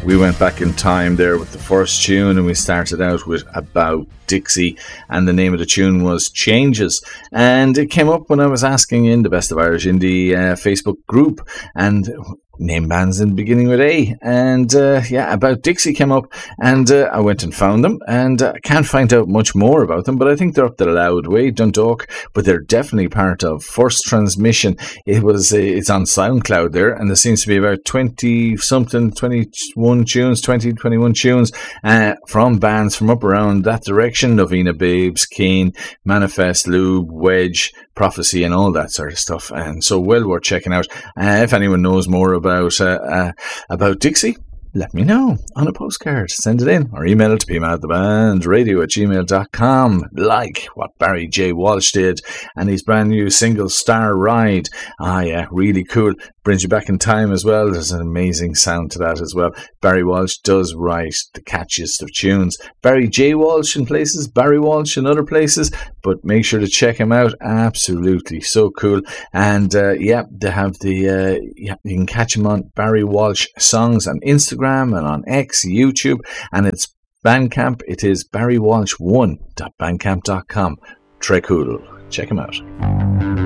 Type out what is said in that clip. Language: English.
We went back in time there with the first tune, and we started out with About Dixie, and the name of the tune was Changes, and it came up when I was asking in the Best of Irish Indie Facebook group, and name bands in beginning with A, and About Dixie came up, and I went and found them, and I can't find out much more about them, but I think they're up the Loud Way, Dundalk, but they're definitely part of First Transmission. It's on SoundCloud there, and there seems to be about 21 tunes from bands from up around that direction: Novena Babes, Keen, Manifest, Lube, Wedge, Prophecy, and all that sort of stuff, and so well worth checking out. If anyone knows more about Dixie, let me know on a postcard. Send it in or email it to pmatthebandradio@gmail.com, like what Barry J. Walsh did and his brand new single Star Ride. Really cool. Brings you back in time as well. There's an amazing sound to that as well. Barry Walsh does write the catchiest of tunes. Barry J. Walsh in places, Barry Walsh in other places, but make sure to check him out. Absolutely so cool. And they have you can catch him on Barry Walsh Songs on Instagram and on X, YouTube, and it's Bandcamp. It is barrywalsh1.bandcamp.com. Très cool. Check him out.